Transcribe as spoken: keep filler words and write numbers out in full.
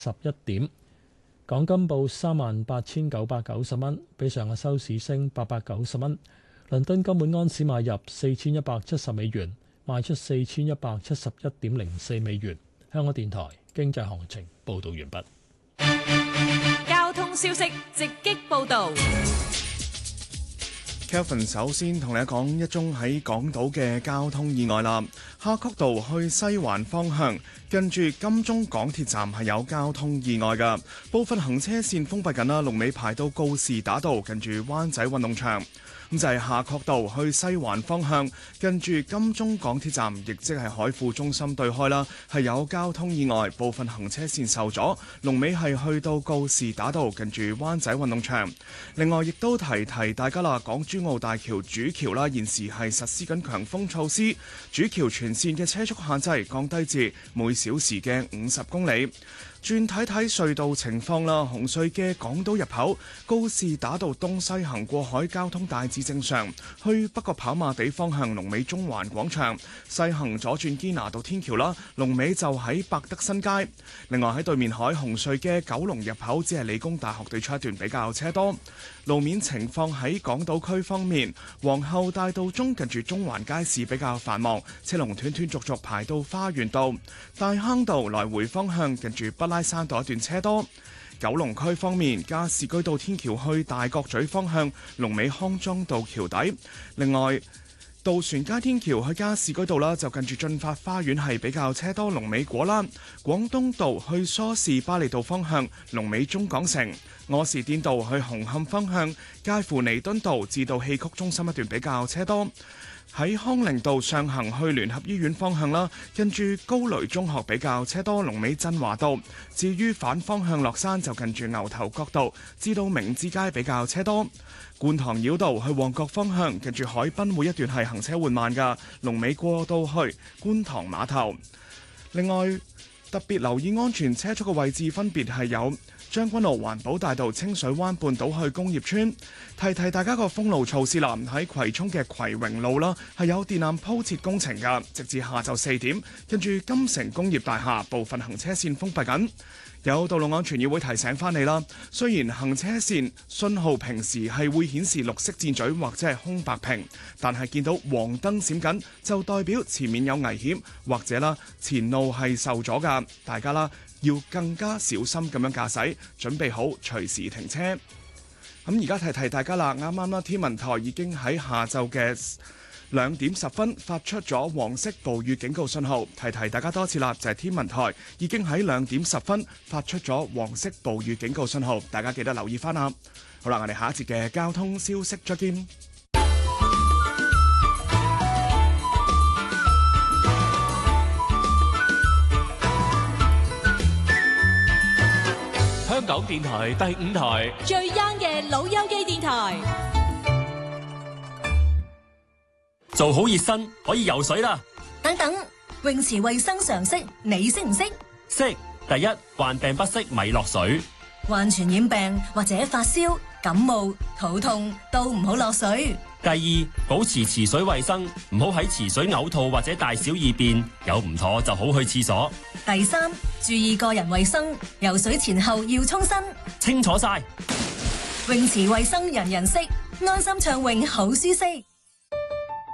十一點。港金報三萬八千九百九十蚊，比上日收市升八百九十蚊。倫敦金每安士買入四千一百七十美元，賣出四千一百七十一點零四美元。香港電台經濟行情報導完畢。 交通消息直擊報導。 Kelvin 首先同你講一宗喺港島嘅交通意外啦。夏慤道去西環方向，近住金鐘港鐵站係有交通意外㗎，部分行車線封閉緊啦，龍尾排到告士打道，近住灣仔運動場。咁就係夏慤道去西環方向，近住金鐘港鐵站，亦即係海富中心對開啦，係有交通意外，部分行車線受阻，龍尾係去到告士打道，近住灣仔運動場。另外，亦都提提大家啦，港珠澳大橋主橋啦，現時係實施緊強風措施，主橋全線嘅車速限制降低至每小時嘅五十公里。轉睇睇隧道情況啦，紅隧嘅港島入口告士打道東西行過海交通大致正常，去北角跑馬地方向龍尾中環廣場，西行左轉堅拿道天橋啦，龍尾就喺百德新街。另外喺對面海紅隧嘅九龍入口只係理工大學對出一段比較車多。路面情況喺港島區方面，皇后大道中近住中環街市比較繁忙，車龍斷斷續續排到花園道，大坑道來回方向近住北拉山道一段車多。九龍區方面，加士居道天橋去大角咀方向，龍尾康莊道橋底。另外，渡船街天橋去加士居道啦，就近住駿發花園係比較車多，龍尾果欄。廣東道去梳士巴利道方向，龍尾中港城。柯士甸道去紅磡方向，介乎彌敦道至到戲曲中心一段比較車多。喺康寧道上行去聯合醫院方向啦，跟住高雷中學比較車多，龍尾振華道。至於反方向落山就近住牛頭角道至到明志街比較車多。觀塘繞道去旺角方向，近住海濱會一段係行車緩慢㗎，龍尾過到去觀塘碼頭。另外特別留意安全車速嘅位置分別係有將軍澳環保大道清水灣半島去工業村。提提大家個封路措施啦，喺葵涌嘅葵榮路啦，係有電纜鋪設工程㗎，直至下晝四點，跟住金城工業大廈部分行車線封閉緊。有道路安全議會提醒翻你啦，雖然行車線信號平時係會顯示綠色箭嘴或者係空白屏，但係見到黃燈閃緊就代表前面有危險或者啦前路係受阻㗎，大家啦要更加小心咁樣駕駛，準備好隨時停車。咁而家提提大家啦，啱啱啦天文台已經喺下晝嘅兩點十分發出咗黃色暴雨警告信號，提提大家多次啦，就係天文台已經喺兩點十分發出咗黃色暴雨警告信號，大家記得留意翻啦。好啦，我哋下一節嘅交通消息再見。 香港電台第五台最 young 嘅老友記電台。 做好熱身可以游水啦。 等等，泳池衛生常識你識唔識？ 識。第一，患病不適咪落水。 患傳染病或者發燒、感冒、肚痛都唔好落水。 第二，保持池水衛生，唔好喺池水嘔吐或者大小二便，有唔妥就好去廁所。 第三，注意個人衛生，游水前後要沖身。 清楚晒。 泳池衛生人人識，安心暢泳好舒適。